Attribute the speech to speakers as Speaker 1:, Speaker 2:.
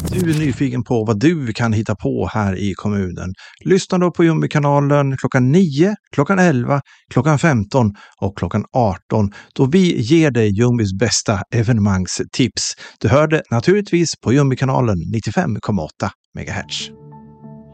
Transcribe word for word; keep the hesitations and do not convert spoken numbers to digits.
Speaker 1: Du är nyfiken på vad du kan hitta på här i kommunen. Lyssna då på Jumbi-kanalen klockan nio, klockan elva, klockan femton och klockan arton då vi ger dig Jumbis bästa evenemangstips. Du hör det naturligtvis på Jumbi-kanalen nittiofem komma åtta megahertz.